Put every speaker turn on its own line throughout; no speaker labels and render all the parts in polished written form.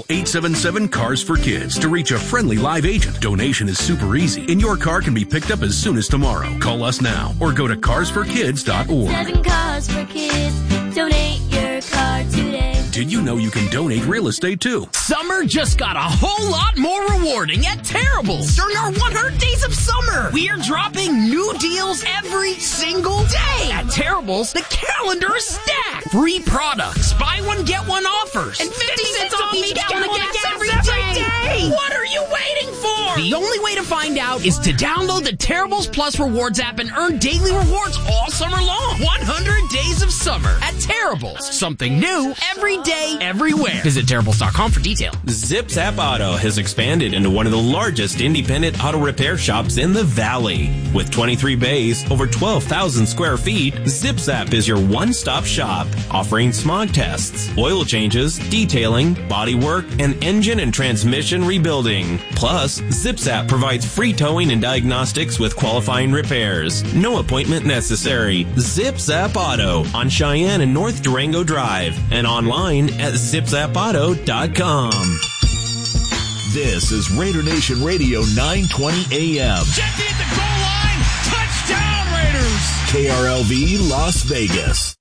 Call 877-CARS-FOR-KIDS to reach a friendly live agent. Donation is super easy, and your car can be picked up as soon as tomorrow. Call us now or go to carsforkids.org.
7 Cars for Kids. Donate your car today.
Did you know you can donate real estate too?
Summer just got a whole lot more rewarding at Terrible's. During our 100 Days of Summer, we're dropping new deals every single day. At Terrible's, the calendar is stacked. Free products, buy one, get one offers, and 50 cents off each gallon of gas every day. What are you waiting for? The only way to find out is to download the Terrible's Plus Rewards app and earn daily rewards all summer long. 100 Days of Summer at Terrible's. Something new every day, everywhere. Visit Terrible's.com for details.
ZipZap Auto has expanded into one of the largest independent auto repair shops in the Valley. With 23 bays, over 12,000 square feet, ZipZap is your one-stop shop, offering smog tests, oil changes, detailing, bodywork, and engine and transmission rebuilding. Plus, ZipZap provides free towing and diagnostics with qualifying repairs. No appointment necessary. ZipZap Auto on Cheyenne and North Durango Drive and online at zipzapauto.com.
This is Raider Nation Radio 920 AM.
Jeffy at the goal line. Touchdown, Raiders.
KRLV Las Vegas.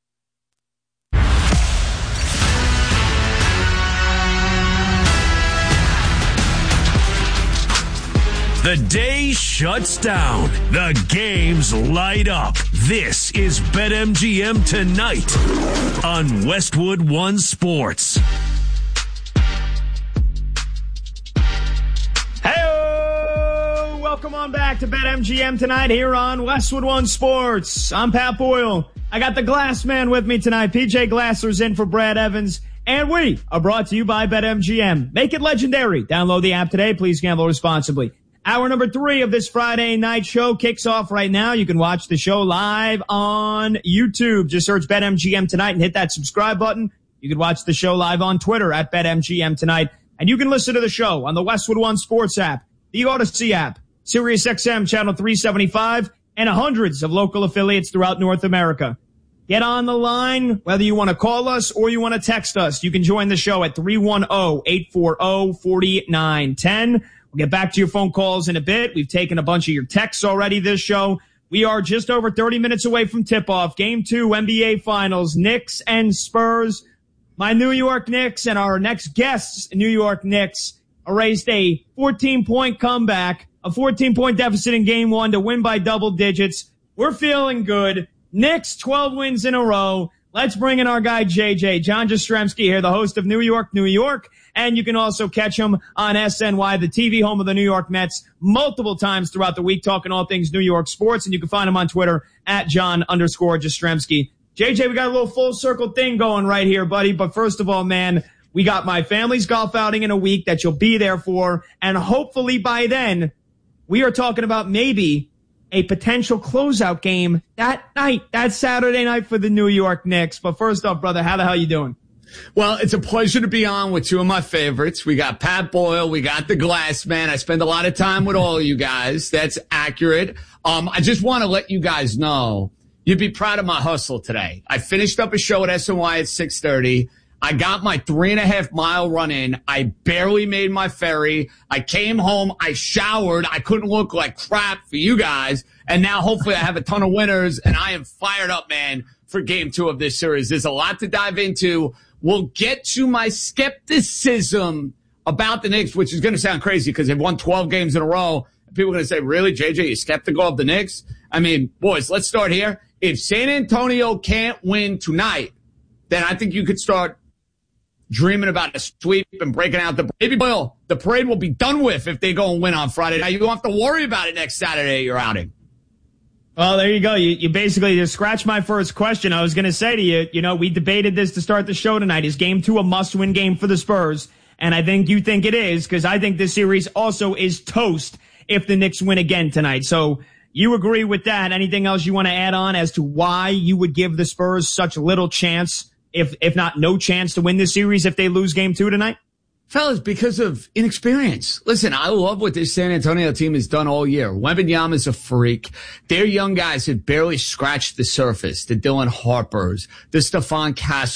The day shuts down. The games light up. This is BetMGM Tonight on Westwood One Sports.
Hey, welcome on back to BetMGM Tonight here on Westwood One Sports. I'm Pat Boyle. I got the Glass Man with me tonight. PJ Glasser's in for Brad Evans. And we are brought to you by BetMGM. Make it legendary. Download the app today. Please gamble responsibly. Hour number 3 of this Friday night show kicks off right now. You can watch the show live on YouTube. Just search BetMGM Tonight and hit that subscribe button. You can watch the show live on Twitter at BetMGM Tonight. And you can listen to the show on the Westwood One Sports app, the Odyssey app, SiriusXM Channel 375, and hundreds of local affiliates throughout North America. Get on the line, whether you want to call us or you want to text us. You can join the show at 310-840-4910. We'll get back to your phone calls in a bit. We've taken a bunch of your texts already this show. We are just over 30 minutes away from tip-off. Game 2, NBA Finals, Knicks and Spurs. My New York Knicks and our next guests, New York Knicks, erased a 14-point comeback, a 14-point deficit in Game 1 to win by double digits. We're feeling good. Knicks, 12 wins in a row. Let's bring in our guy, JJ. John Jastrzemski here, the host of New York, New York. And you can also catch him on SNY, the TV home of the New York Mets, multiple times throughout the week, talking all things New York sports. And you can find him on Twitter at John_Jastrzemski. JJ, we got a little full circle thing going right here, buddy. But first of all, man, we got my family's golf outing in a week that you'll be there for. And hopefully by then, we are talking about maybe a potential closeout game that night, that Saturday night for the New York Knicks. But first off, brother, how the hell you doing?
Well, it's a pleasure to be on with two of my favorites. We got Pat Boyle. We got the Glass Man. I spend a lot of time with all of you guys. That's accurate. I just want to let you guys know, you'd be proud of my hustle today. I finished up a show at SNY at 6:30. I got my 3.5 mile run in. I barely made my ferry. I came home. I showered. I couldn't look like crap for you guys. And now hopefully I have a ton of winners and I am fired up, man, for game 2 of this series. There's a lot to dive into. We'll get to my skepticism about the Knicks, which is going to sound crazy because they've won 12 games in a row. People are going to say, really, JJ, you skeptical of the Knicks? I mean, boys, let's start here. If San Antonio can't win tonight, then I think you could start dreaming about a sweep and breaking out the baby boil. The parade will be done with if they go and win on Friday. Now you don't have to worry about it next Saturday at your outing.
Well, there you go. You basically just scratched my first question. I was going to say to you, you know, we debated this to start the show tonight. Is game 2 a must-win game for the Spurs? And I think you think it is, because I think this series also is toast if the Knicks win again tonight. So you agree with that. Anything else you want to add on as to why you would give the Spurs such little chance, if not no chance, to win this series if they lose game 2 tonight?
Fellas, because of inexperience. Listen, I love what this San Antonio team has done all year. Wembanyama's a freak. Their young guys have barely scratched the surface. The Dylan Harpers, the Stephon Castles.